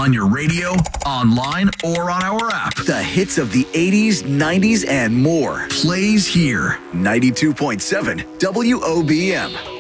on your radio, online, or on our app. The hits of the 80s, 90s, and more. Plays here. 92.7 WOBM.